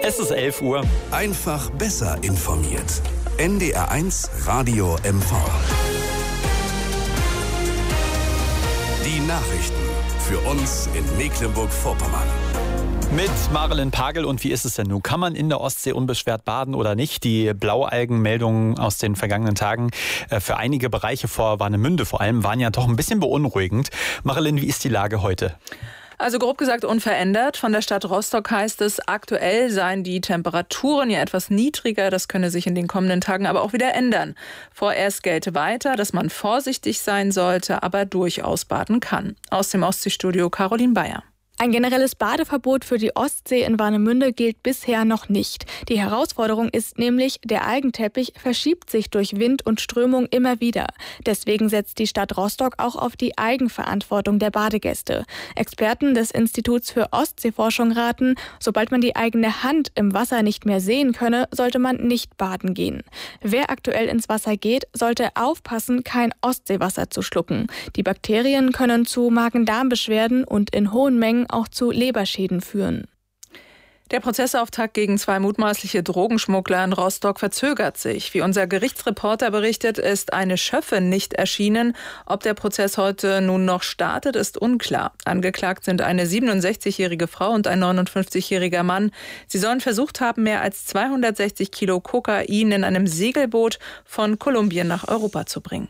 Es ist 11 Uhr. Einfach besser informiert. NDR1 Radio MV. Die Nachrichten für uns in Mecklenburg-Vorpommern. Mit Marilyn Pagel. Und wie ist es denn nun? Kann man in der Ostsee unbeschwert baden oder nicht? Die Blaualgenmeldungen aus den vergangenen Tagen für einige Bereiche vor Warnemünde vor allem waren ja doch ein bisschen beunruhigend. Marilyn, wie ist die Lage heute? Also grob gesagt unverändert. Von der Stadt Rostock heißt es, aktuell seien die Temperaturen ja etwas niedriger. Das könne sich in den kommenden Tagen aber auch wieder ändern. Vorerst gelte weiter, dass man vorsichtig sein sollte, aber durchaus baden kann. Aus dem Ostseestudio Caroline Bayer. Ein generelles Badeverbot für die Ostsee in Warnemünde gilt bisher noch nicht. Die Herausforderung ist nämlich, der Algenteppich verschiebt sich durch Wind und Strömung immer wieder. Deswegen setzt die Stadt Rostock auch auf die Eigenverantwortung der Badegäste. Experten des Instituts für Ostseeforschung raten, sobald man die eigene Hand im Wasser nicht mehr sehen könne, sollte man nicht baden gehen. Wer aktuell ins Wasser geht, sollte aufpassen, kein Ostseewasser zu schlucken. Die Bakterien können zu Magen-Darm-Beschwerden und in hohen Mengen auch zu Leberschäden führen. Der Prozessauftakt gegen 2 mutmaßliche Drogenschmuggler in Rostock verzögert sich. Wie unser Gerichtsreporter berichtet, ist eine Schöffin nicht erschienen. Ob der Prozess heute nun noch startet, ist unklar. Angeklagt sind eine 67-jährige Frau und ein 59-jähriger Mann. Sie sollen versucht haben, mehr als 260 Kilo Kokain in einem Segelboot von Kolumbien nach Europa zu bringen.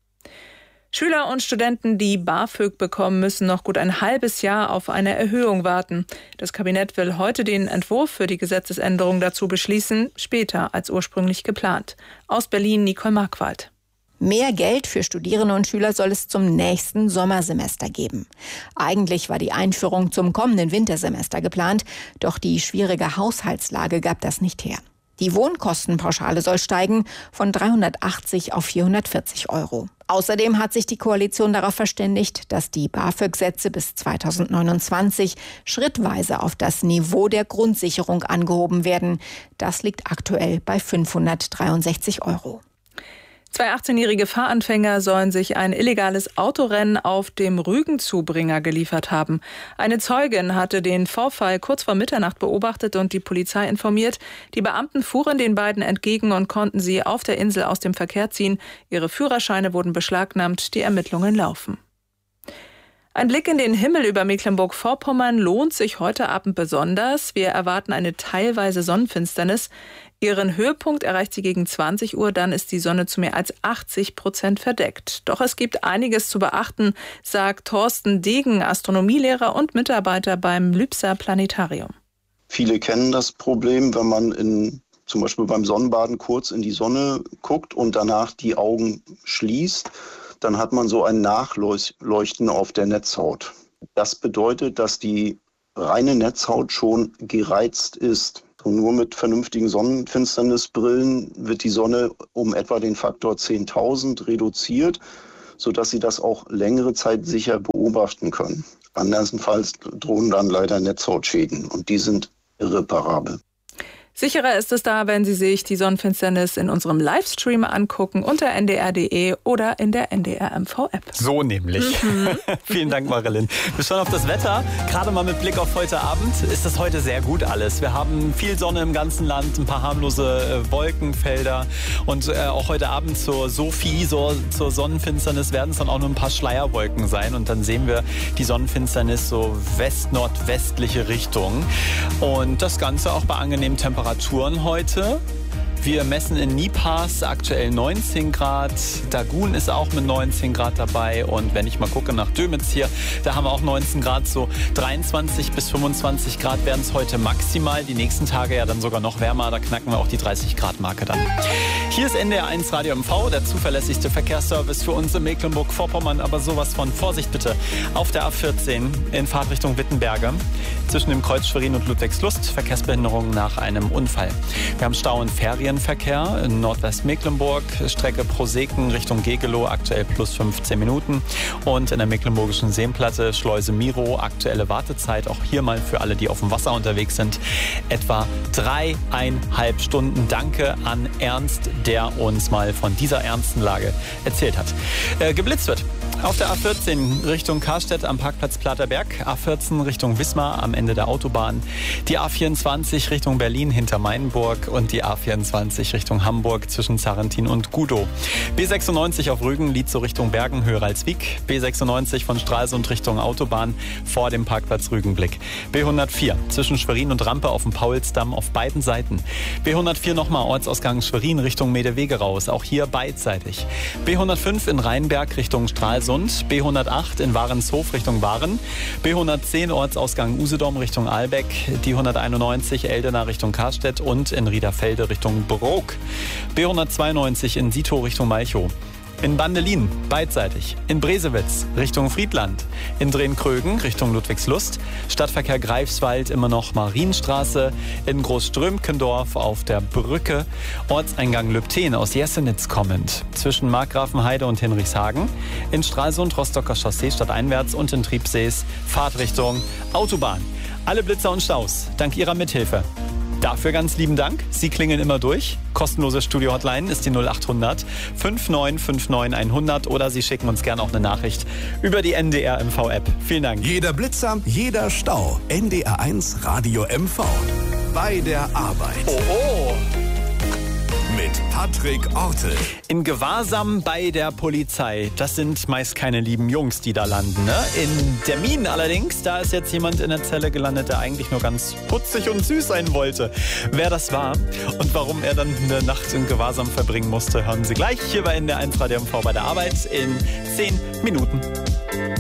Schüler und Studenten, die BAföG bekommen, müssen noch gut ein halbes Jahr auf eine Erhöhung warten. Das Kabinett will heute den Entwurf für die Gesetzesänderung dazu beschließen, später als ursprünglich geplant. Aus Berlin Nicole Markwald. Mehr Geld für Studierende und Schüler soll es zum nächsten Sommersemester geben. Eigentlich war die Einführung zum kommenden Wintersemester geplant, doch die schwierige Haushaltslage gab das nicht her. Die Wohnkostenpauschale soll steigen von 380 auf 440 €. Außerdem hat sich die Koalition darauf verständigt, dass die BAföG-Sätze bis 2029 schrittweise auf das Niveau der Grundsicherung angehoben werden. Das liegt aktuell bei 563 €. 2 18-jährige Fahranfänger sollen sich ein illegales Autorennen auf dem Rügenzubringer geliefert haben. Eine Zeugin hatte den Vorfall kurz vor Mitternacht beobachtet und die Polizei informiert. Die Beamten fuhren den beiden entgegen und konnten sie auf der Insel aus dem Verkehr ziehen. Ihre Führerscheine wurden beschlagnahmt, die Ermittlungen laufen. Ein Blick in den Himmel über Mecklenburg-Vorpommern lohnt sich heute Abend besonders. Wir erwarten eine teilweise Sonnenfinsternis. Ihren Höhepunkt erreicht sie gegen 20 Uhr, dann ist die Sonne zu mehr als 80% verdeckt. Doch es gibt einiges zu beachten, sagt Thorsten Degen, Astronomielehrer und Mitarbeiter beim Lübser Planetarium. Viele kennen das Problem, wenn man zum Beispiel beim Sonnenbaden kurz in die Sonne guckt und danach die Augen schließt. Dann hat man so ein Nachleuchten auf der Netzhaut. Das bedeutet, dass die reine Netzhaut schon gereizt ist. Und nur mit vernünftigen Sonnenfinsternisbrillen wird die Sonne um etwa den Faktor 10.000 reduziert, sodass Sie das auch längere Zeit sicher beobachten können. Andernfalls drohen dann leider Netzhautschäden und die sind irreparabel. Sicherer ist es da, wenn Sie sich die Sonnenfinsternis in unserem Livestream angucken unter ndr.de oder in der NDR-MV-App. So nämlich. Vielen Dank, Marilyn. Wir schauen auf das Wetter. Gerade mal mit Blick auf heute Abend ist das heute sehr gut alles. Wir haben viel Sonne im ganzen Land, ein paar harmlose Wolkenfelder. Und auch heute Abend zur Sonnenfinsternis werden es dann auch nur ein paar Schleierwolken sein. Und dann sehen wir die Sonnenfinsternis so west-nordwestliche Richtung. Und das Ganze auch bei angenehmen Temperaturen heute. Wir messen in Niepars aktuell 19 Grad. Dagun ist auch mit 19 Grad dabei. Und wenn ich mal gucke nach Dömitz hier, da haben wir auch 19 Grad. So 23 bis 25 Grad werden es heute maximal. Die nächsten Tage ja dann sogar noch wärmer. Da knacken wir auch die 30 Grad Marke dann. Hier ist NDR1 Radio MV, der zuverlässigste Verkehrsservice für uns in Mecklenburg-Vorpommern. Aber sowas von Vorsicht bitte. Auf der A14 in Fahrtrichtung Wittenberge. Zwischen dem Kreuz Schwerin und Ludwigslust. Verkehrsbehinderung nach einem Unfall. Wir haben Stau in Ferien Ferienverkehr in Nordwestmecklenburg, Strecke Proseken Richtung Gegelow, aktuell plus 15 Minuten. Und in der Mecklenburgischen Seenplatte, Schleuse Miro, aktuelle Wartezeit, auch hier mal für alle, die auf dem Wasser unterwegs sind, etwa 3,5 Stunden. Danke an Ernst, der uns mal von dieser ernsten Lage erzählt hat. Geblitzt wird auf der A14 Richtung Karstedt am Parkplatz Platerberg, A14 Richtung Wismar am Ende der Autobahn, die A24 Richtung Berlin hinter Mainburg und die A24 Richtung Hamburg zwischen Zarrentin und Gudow. B96 auf Rügen, Lietzow Richtung Bergen, Höher-Alswiek. B96 von Stralsund Richtung Autobahn vor dem Parkplatz Rügenblick. B104 zwischen Schwerin und Rampe auf dem Paulsdamm auf beiden Seiten. B104 nochmal Ortsausgang Schwerin Richtung Medewege raus, auch hier beidseitig. B105 in Rheinberg Richtung Stralsund. B108 in Warenshof Richtung Waren. B110 Ortsausgang Usedom Richtung Ahlbeck. Die 191 Eldena Richtung Karstedt und in Riederfelde Richtung Brok. B192 in Sito Richtung Malchow. In Bandelin beidseitig, in Bresewitz Richtung Friedland, in Drehn-Krögen Richtung Ludwigslust, Stadtverkehr Greifswald immer noch Marienstraße, in Großströmkendorf auf der Brücke, Ortseingang Lübten aus Jessenitz kommend, zwischen Markgrafenheide und Hinrichshagen, in Stralsund Rostocker Chaussee stadteinwärts und in Triebsees Fahrtrichtung Autobahn. Alle Blitzer und Staus dank Ihrer Mithilfe. Dafür ganz lieben Dank. Sie klingeln immer durch. Kostenlose Studio-Hotline ist die 0800 5959 100 oder Sie schicken uns gerne auch eine Nachricht über die NDR MV-App. Vielen Dank. Jeder Blitzer, jeder Stau. NDR1 Radio MV. Bei der Arbeit. Oh. Mit Patrick Ortel. In Gewahrsam bei der Polizei. Das sind meist keine lieben Jungs, die da landen. Ne? In der Minen allerdings, da ist jetzt jemand in der Zelle gelandet, der eigentlich nur ganz putzig und süß sein wollte. Wer das war und warum er dann eine Nacht in Gewahrsam verbringen musste, hören Sie gleich hier bei NDR1 Radio MV bei der Arbeit in 10 Minuten.